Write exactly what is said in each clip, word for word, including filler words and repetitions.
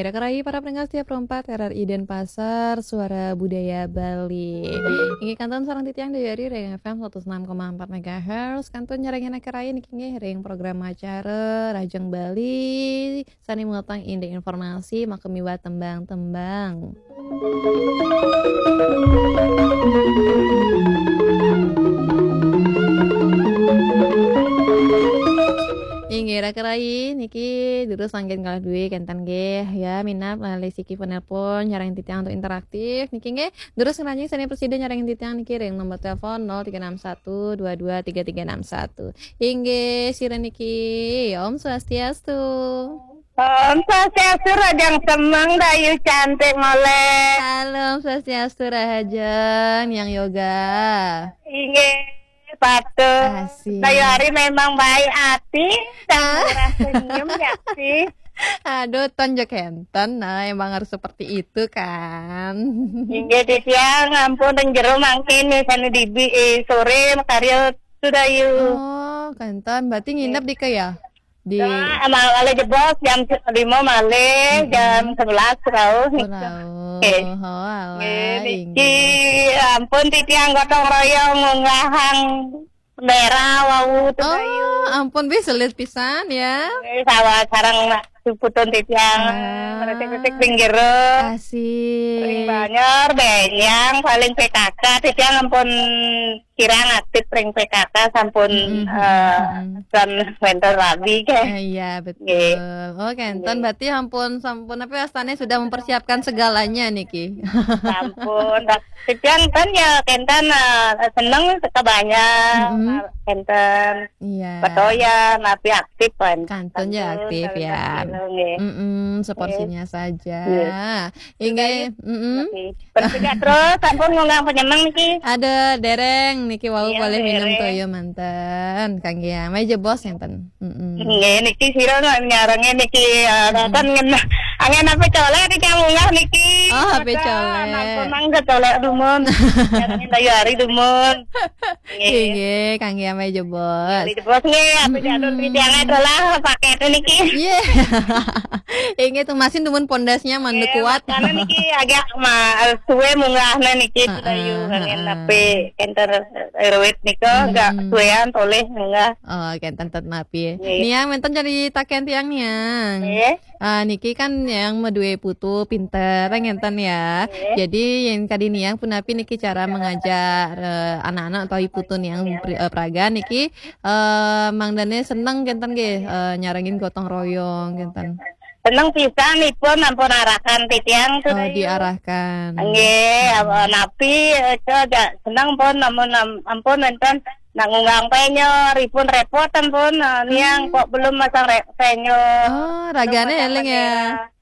Ingira kerai para pendengar setiap perempat R R I Denpasar, Suara Budaya Bali. Ingi kanton sarang titiang dari Reng F M seratus enam koma empat megahertz. Kanton nyarengin kerai niki Reng program acara Rajang Bali. Sani mengutang indek informasi makemiwa tembang-tembang. Ingira kerai niki dulu sanggen kalah duwe kentan ge ya minap lalai siki penelpon nyarang titiang untuk interaktif niki nge terus ngeranjing seni presiden nyarang titiang niki ring nomor telepon nol tiga enam satu dua dua tiga tiga enam satu hingga sira niki Om Swastiastu. Om Swastiastu Rajang Semang Dayu cantik molek. Halo Om Swastiastu Rahajang yang yoga. Inge patuh. Dayu hari memang baik hati dan murah senyum ya sih. Aduh tonjok henten nah emang harus seperti itu kan. Inge di siang ampun dan jero mangkin nih sana di eh, sore karya sudah yuk. Oh kanton berarti nginep di ke ya? Di nah, emang ale jebos jam lima male, mm-hmm. jam sebelas raus nih. Oh, alah. Iki ampun titiang gotong royong ngahang daerah wau tuh. Oh, ampun bisa lihat pisan ya. Sawah sarang suputun titiang retik-retik pinggir. Asik. Ring banyer benyang paling P K K titiang ampun kirang aktif ring P K K sampun mm-hmm. uh, dan winter rabi ke. Iya betul. Yeah. Oh kenton berarti ampun sampun apa astane sudah mempersiapkan segalanya niki. Sampun. Titiang kan ya kenton uh, seneng banyak mm-hmm. kenton. Iya. Petoyan tapi aktif kan. Kantonnya aktif ya. Mm-mm, seporsinya yeah. saja. Yeah. Inge, mm-mm. Bertiga terus, sampun ngundang penyemang niki. Ada dereng niki wau yeah, boleh dereng. minum toyo manten. Kang ya, meja bos enten. Nggih niki sira nyarenge niki kan angen apa colek iki munggah niki. Oh, H P colek. Ampun mangga colek dumun. Nyarenge dayu hari dumun. Nggih, Kang ya meja bos. Meja bos nggih, apa diatur tiange adalah paket niki. Iya. Inge tuh masin dumun pondasnya mandu kuat. Karena niki agak ma suwe munggahna niki dayu angen tapi enter erwit niko enggak suwean toleh enggak. Oh, kenten tet napi. Niang menten jadi taken tiang niang. Ah niki kan yang medue putu pinter ngenten ya. Jadi yang kadi niang pun napi niki cara mengajar uh, anak-anak atau putu niang uh, praga niki uh, mangdane seneng kenten ge uh, nyarangin gotong royong kenten. Seneng pisan ipun ampun arahkan titiang tuh. Oh, diarahkan. Nggih, napi seneng pun ampun ampun enten nak ngunggang penyor ipun repot ampun niang kok belum masang penyor. Oh, ragane eling ya.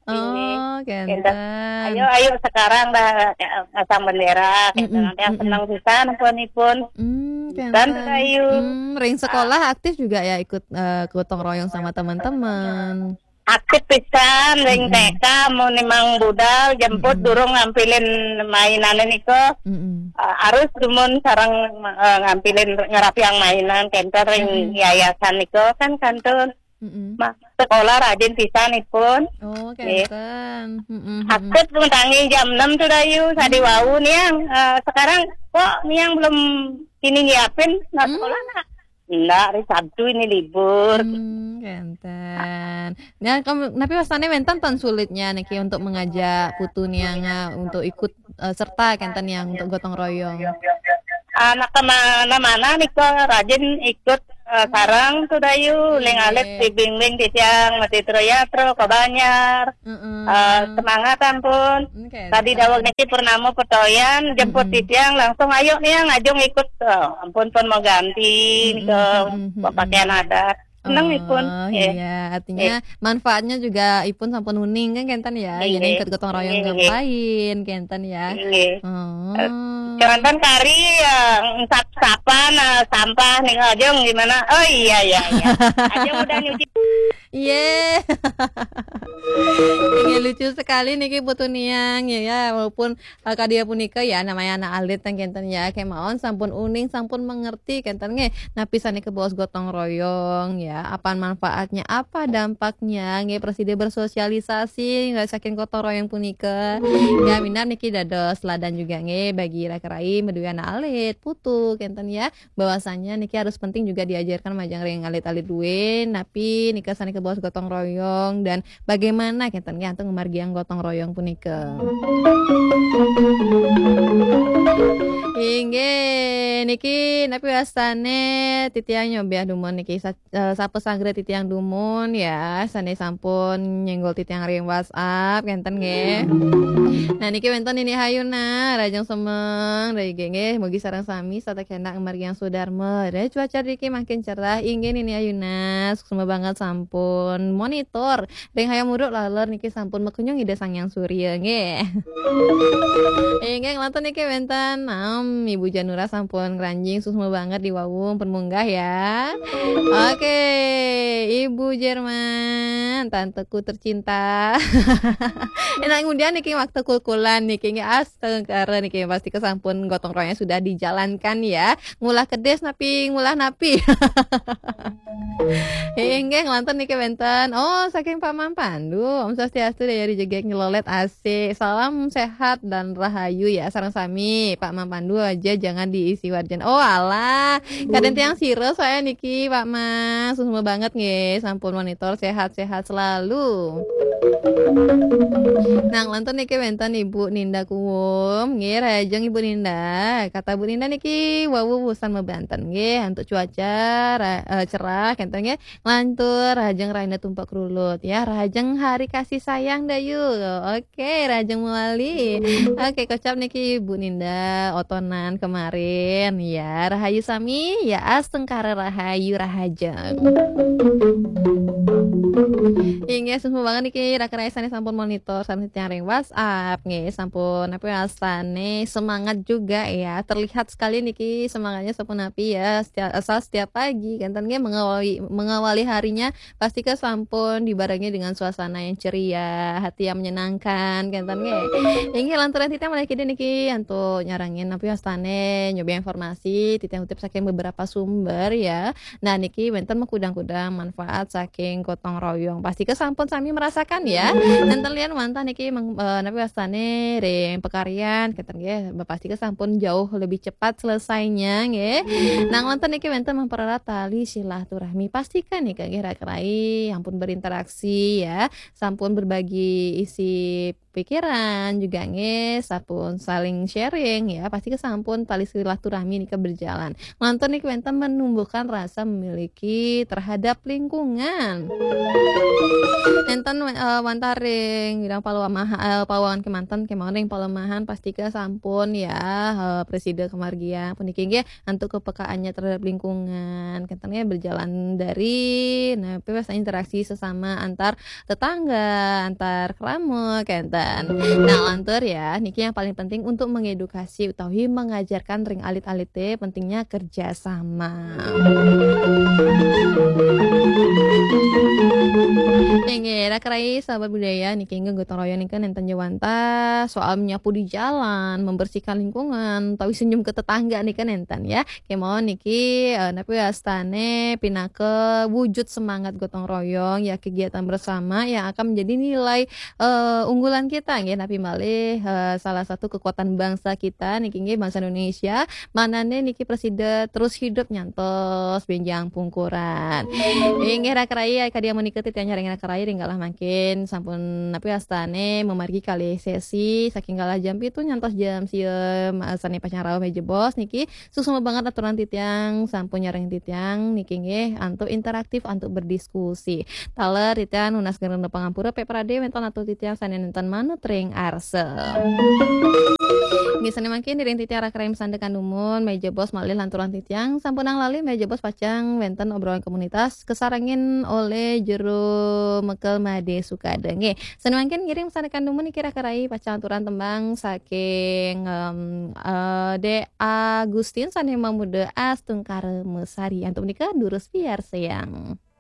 Oh, kenten. Ayo ayo sekarang dah pasang bendera kenten nanti seneng pisan ampun ipun. Hmm, kenten. Ayo. Hmm, ring sekolah aktif juga ya ikut uh, gotong royong sama teman-teman. Aktif pisan ring T K mau nimang budal jemput mm-hmm. durung ngampilin mainan niko mm-hmm. uh, harus dumun sarang uh, ngampilin ngerapi yang mainan kenter ring mm-hmm. yayasan niko kan kantun mm-hmm. mak sekolah rajin pisan ipun. Oh kenten mm-hmm. aktif mentangi jam enam tuh dayu sadi wau niang uh, sekarang kok niang belum ini nyiapin nah sekolah mm-hmm. nak enggak, hari Sabtu ini libur. Hmm, kenten. Nah, kamu, tapi wasane mentan tan sulitnya niki untuk mengajak putu niang untuk ikut uh, serta kenten yang untuk gotong royong. Anak kemana-mana nih kok rajin ikut uh, sarang tuh dayu, ling alep di bimbing di tiang mati troya tro kebanyar, mm-hmm. uh, semangat ampun. Okay, tadi dawag niki purnama petoyan jemput mm-hmm. di tiang langsung ayo nih ngajung ikut, oh, ampun pun mau ganti mm-hmm. ke mm-hmm. pakaian adat. Seneng oh, ipun. Iya, yeah. artinya yeah. manfaatnya juga ipun sampun uning kan kenten ya. Yeah. Jadi ikut gotong royong yeah. ngapain kenten ya. Yeah. Oh. Kenten kari yang sap-sapan sampah nih Ajeng gimana? Oh iya iya iya. Ajeng udah nyuci. Iya. Ingin Lucu sekali niki putu niang ya, ya walaupun uh, kadia punika ya namanya anak alit teng kenten ya kemaon sampun uning sampun mengerti kenten nge napisane ke bos gotong royong ya apa manfaatnya apa dampaknya nge presiden bersosialisasi nggak saking gotong royong punika ya minam niki dados ladan juga nge bagi rakerai medue anak alit putu kenten ya bahwasanya niki harus penting juga diajarkan majang ring alit-alit duwe napi nikah sani ke bos gotong royong dan bagaimana kenten ya untuk ngemargiang gotong royong punika. Inggih niki napi wastane titiang nyobiah dumun niki sa, uh, sapu sanggre titiang dumun ya sane sampun nyenggol titiang ring WhatsApp kenten nggih. Nah niki wonten ini hayuna rajang semeng dari genge mugi sareng sami sata kena margiang sudarma. Re cuaca niki makin cerah inggih ini ayuna sukses banget sampun monitor ring hayang muruk laler niki sampun mekunyung ide sangyang surya nggih. Inggih ngelonton niki wonten naam Ibu Janura sampun ngranjing susma banget di wawung penmunggah ya. Oke, Ibu Jerman, tanteku tercinta. Enak kemudian niki waktu kulkulan niki nggih astengkara niki pasti kesampun gotong royongnya sudah dijalankan ya. Ngulah kedes napi ngulah napi. Inggih ngelonton niki wonten. Oh, saking Paman Pandu, Om Swastiastu dari Jegek nyelolet asik. Salam sehat dan rahayu ya sareng sami. Pak Mam Pandu aja jangan diisi warjan. Oh alah, kadang tiang siro saya niki Pak Mas. Susma banget nggih, sampun monitor sehat-sehat selalu. Nah, ngelonton niki wonten Ibu Ninda Kuwum nggih rajeng Ibu Ninda. Kata Bu Ninda niki wawu wusan mebanten nggih untuk cuaca ra, uh, cerah kenten nggih lantur rajeng raina tumpak krulut ya rajeng hari kasih sayang dayu. Oke, rajeng muali. Oke, kocap niki Bu Ninda otonan kemarin ya rahayu sami ya astengkara rahayu rahajeng. Inggih semua banget niki rakerai sane sampun monitor sampe ring WhatsApp nggih sampun apa asane semangat juga ya terlihat sekali niki semangatnya sampun api ya setiap asal setiap pagi kenten nggih mengawali mengawali harinya pasti ke sampun dibarengi dengan suasana yang ceria hati yang menyenangkan kenten nggih inggih lantaran titah mulai kide niki antuk nyarangin apa astane nyoba informasi titah utip saking beberapa sumber ya nah niki wonten kudang-kudang manfaat saking gotong royong pasti ke sampun sami merasakan ya nenten lian mantan niki meng, uh, napi wastane ring pekaryan keten nggih pasti ke sampun jauh lebih cepat selesainya nggih. Nang wonten niki wonten mempererat tali silaturahmi pastikan nih nggih rakerai ampun berinteraksi ya sampun berbagi isi pikiran juga nggih sampun saling sharing ya pasti ke sampun tali silaturahmi nika berjalan. Nonton niki wonten menumbuhkan rasa memiliki terhadap lingkungan. Enten uh, wantaring bidang palemahan uh, pawangan kemanten kemawon ring palemahan pasti ke sampun ya uh, presiden kemargian puniki nggih antuk kepekaannya terhadap lingkungan kentennya berjalan dari nah bebas interaksi sesama antar tetangga antar keramu kenten nah lantur ya niki yang paling penting untuk mengedukasi utawi mengajarkan ring alit-alit teh pentingnya kerjasama. Nggih, rakerai sahabat budaya niki nggih gotong royong niki enten jawanta soal menyapu di jalan, membersihkan lingkungan, tawi senyum ke tetangga niki enten ya. Kemawon niki uh, napi astane pinake wujud semangat gotong royong ya kegiatan bersama yang akan menjadi nilai uh, unggulan kita nggih napi malih uh, salah satu kekuatan bangsa kita niki nggih bangsa Indonesia manane niki presiden terus hidup nyantos benjang pungkuran. Inggih rakerai kadia menika titian nyaring rakerai ringgalah makin sampun napi astane memargi kali sesi saking kalah jam pitu nyantos jam sieum asane pacarau meja bos niki susuma banget aturan titiang sampun nyaring titiang niki nggih antuk interaktif antuk berdiskusi. Taler titian unas geureuh pangampura pe prade wenton atuh titiang sanen enten manut ring arsem. Nggih sane mangkin diring titiang rakerai sandekan dumun meja bos malih lanturan titiang sampunang lali meja bos pacang wenten obrolan komunitas kesarangin oleh jero mekel made sukada nggih sane mangkin ngirim sandekan dumun iki rakerai pacang aturan tembang saking um, uh, De Agustin sane mamuda astungkare mesari antuk menika durus biar sayang.